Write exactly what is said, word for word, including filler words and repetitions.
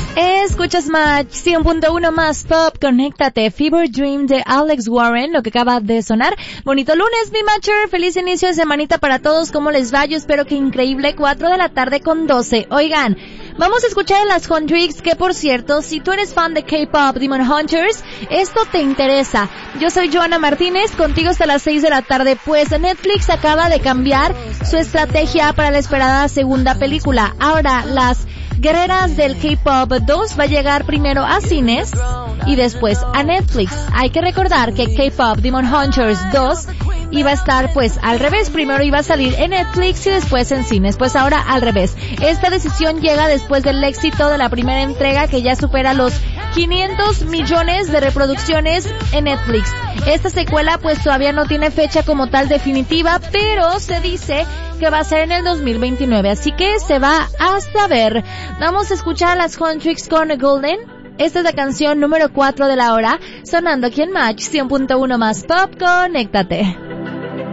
Escuchas Match cien punto uno más Pop, conéctate. Fever Dream de Alex Warren, lo que acaba de sonar. Bonito lunes, mi Matcher. Feliz inicio de semanita para todos. ¿Cómo les va? Yo espero que increíble. cuatro de la tarde con doce. Oigan, vamos a escuchar en las Huntrix, que por cierto, si tú eres fan de K-Pop Demon Hunters, esto te interesa. Yo soy Joana Martínez, contigo hasta las seis de la tarde, pues Netflix acaba de cambiar su estrategia para la esperada segunda película. Ahora, las Guerreras del K-Pop dos va a llegar primero a cines y después a Netflix. Hay que recordar que K-Pop Demon Hunters dos iba a estar pues al revés. Primero iba a salir en Netflix y después en cines. Pues ahora al revés. Esta decisión llega después del éxito de la primera entrega, que ya supera los quinientos millones de reproducciones en Netflix. Esta secuela pues todavía no tiene fecha como tal definitiva, pero se dice que va a ser en el dos mil veintinueve, así que se va a saber. Vamos a escuchar a las Huntrix con Golden. Esta es la canción número cuatro de la hora, sonando aquí en Match cien punto uno más Pop, conéctate.